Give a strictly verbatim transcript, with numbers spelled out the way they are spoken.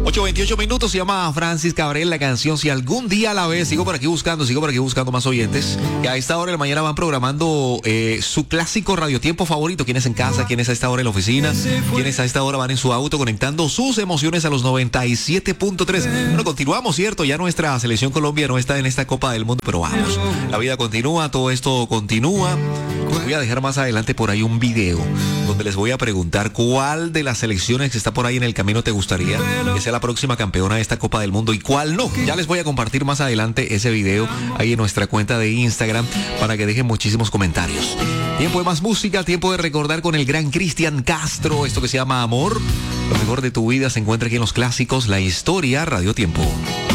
ocho veintiocho minutos, se llama Francis Cabrel la canción Si algún día la ves. Sigo por aquí buscando, sigo por aquí buscando más oyentes que a esta hora de la mañana van programando eh, su clásico radiotiempo favorito. Quienes en casa, quienes a esta hora en la oficina, quienes a esta hora van en su auto conectando sus emociones a los noventa y siete punto tres. Bueno, continuamos, ¿cierto? Ya nuestra selección Colombia no está en esta Copa del Mundo, pero vamos, la vida continúa, todo esto continúa. Voy a dejar más adelante por ahí un video donde les voy a preguntar cuál de las selecciones que está por ahí en el camino te gustaría que sea la próxima campeona de esta Copa del Mundo y cuál no. Ya les voy a compartir más adelante ese video ahí en nuestra cuenta de Instagram para que dejen muchísimos comentarios. Tiempo de más música, tiempo de recordar con el gran Cristian Castro, esto que se llama Amor. Lo mejor de tu vida se encuentra aquí en los clásicos, la historia, Radio Tiempo.